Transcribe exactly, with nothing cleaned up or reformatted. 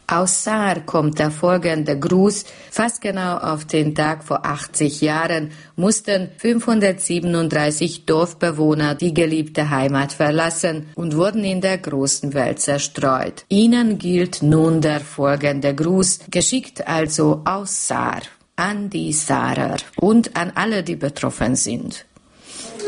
Aus Saar kommt der folgende Gruß. Fast genau auf den Tag vor achtzig Jahren mussten fünfhundertsiebenunddreißig Dorfbewohner die geliebte Heimat verlassen und wurden in der großen Welt zerstreut. Ihnen gilt nun der folgende Gruß, geschickt also aus Saar, an die Saarer und an alle, die betroffen sind.